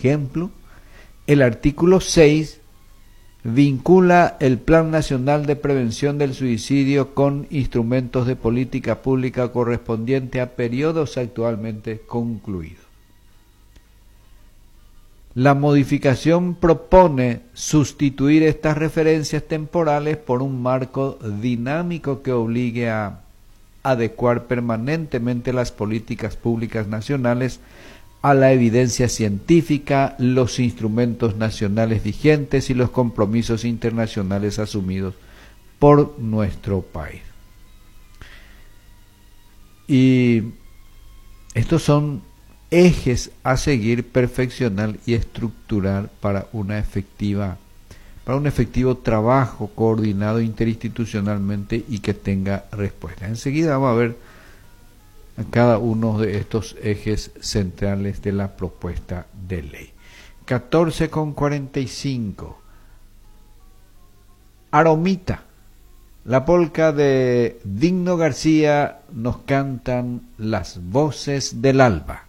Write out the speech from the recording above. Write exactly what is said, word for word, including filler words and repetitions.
ejemplo, el artículo seis vincula el Plan Nacional de Prevención del Suicidio con instrumentos de política pública correspondiente a periodos actualmente concluidos. La modificación propone sustituir estas referencias temporales por un marco dinámico que obligue a adecuar permanentemente las políticas públicas nacionales a la evidencia científica, los instrumentos nacionales vigentes y los compromisos internacionales asumidos por nuestro país. Y estos son ejes a seguir, perfeccionar y estructurar para una efectiva, para un efectivo trabajo coordinado interinstitucionalmente y que tenga respuesta. Enseguida vamos a ver a cada uno de estos ejes centrales de la propuesta de ley. catorce con cuarenta y cinco. Aromita. La polca de Digno García nos cantan las voces del alba.